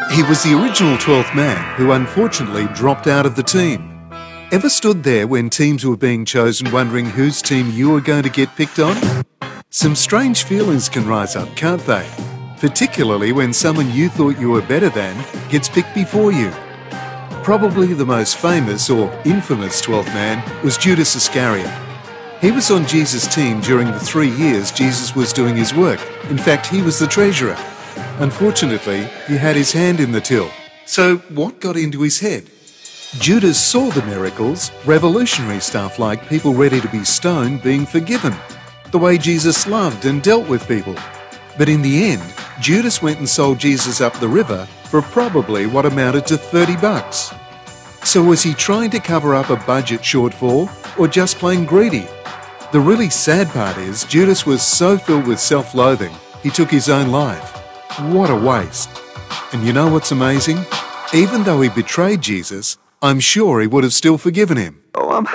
He was the original 12th man who unfortunately dropped out of the team. Ever stood there when teams were being chosen wondering whose team you were going to get picked on? Some strange feelings can rise up, can't they? Particularly when someone you thought you were better than gets picked before you. Probably the most famous or infamous 12th man was Judas Iscariot. He was on Jesus' team during the 3 years Jesus was doing his work. In fact, he was the treasurer. Unfortunately, he had his hand in the till. So what got into his head? Judas saw the miracles, revolutionary stuff like people ready to be stoned being forgiven, the way Jesus loved and dealt with people. But in the end, Judas went and sold Jesus up the river for probably what amounted to $30. So was he trying to cover up a budget shortfall or just plain greedy? The really sad part is Judas was so filled with self-loathing, he took his own life. What a waste. And you know what's amazing? Even though he betrayed Jesus, I'm sure he would have still forgiven him. Oh, I'm